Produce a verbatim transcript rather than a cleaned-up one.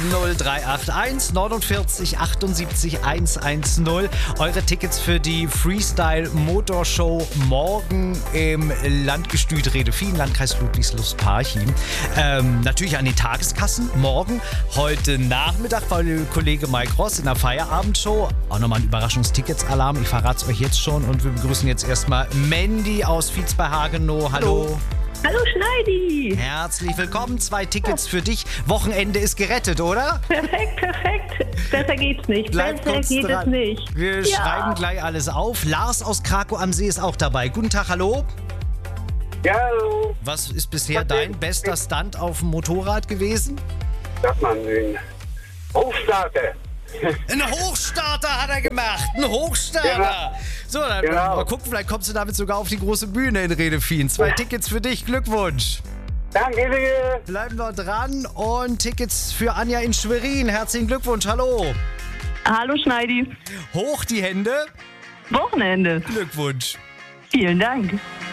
null drei acht eins neunundvierzig achtundsiebzig hundertzehn. Eure Tickets für die Freestyle Motorshow morgen im Landgestüt Redefien, Landkreis Ludwigslust-Parchim. Ähm, natürlich an den Tageskassen morgen. Heute Nachmittag war der Kollege Mike Ross in der Feierabendshow. Auch nochmal ein Überraschungstickets-Alarm. Ich verrate es euch jetzt schon. Und wir begrüßen jetzt erstmal Mandy aus Vietz bei Hagenow. Hallo. Hallo Schneidi! Herzlich willkommen. Zwei Tickets für dich. Wochenende ist gerettet, oder? Perfekt, perfekt. Besser geht's nicht. Bleib Besser kurz geht dran. es nicht. Wir Ja. schreiben gleich alles auf. Lars aus Krakow am See ist auch dabei. Guten Tag, hallo. Ja, hallo. Was ist bisher dein bester Stunt auf dem Motorrad gewesen? Sagt man den Hochstarter. Ein Hochstarter hat er gemacht. Ein Hochstarter. Genau. So, dann Genau. mal gucken, vielleicht kommst du damit sogar auf die große Bühne in Redefien. Zwei Tickets für dich. Glückwunsch. Danke dir. Bleiben wir dran. Und Tickets für Anja in Schwerin. Herzlichen Glückwunsch. Hallo. Hallo Schneidi. Hoch die Hände. Wochenende. Glückwunsch. Vielen Dank.